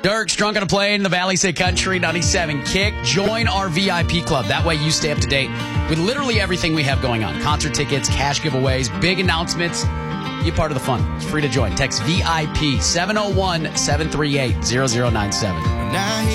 Dirk's Drunk on a Plane, the Valley Say Country 97 Kick. Join our VIP club. That way you stay up to date with literally everything we have going on. Concert tickets, cash giveaways, big announcements. Be a part of the fun. It's free to join. Text VIP 701-738-0097.